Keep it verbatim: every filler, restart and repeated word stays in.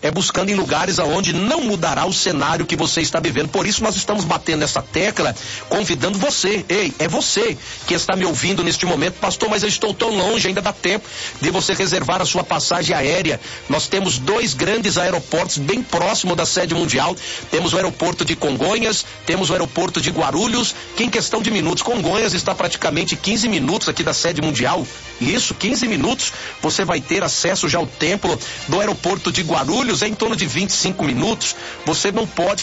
é buscando em lugares aonde não mudará o cenário que você está vivendo. Por isso nós estamos batendo essa tecla, convidando você, ei, é você que está me ouvindo neste momento, pastor, mas eu estou tão longe, ainda dá tempo de você reservar a sua passagem aérea. Nós temos dois grandes aeroportos bem próximo da sede mundial, temos o aeroporto de Congonhas, temos o aeroporto de Guarulhos, que em questão de minutos, Congonhas está praticamente quinze minutos aqui da sede mundial, isso, quinze minutos, você vai ter acesso já ao templo. Do aeroporto de Guarulhos é em torno de vinte e cinco minutos, você não pode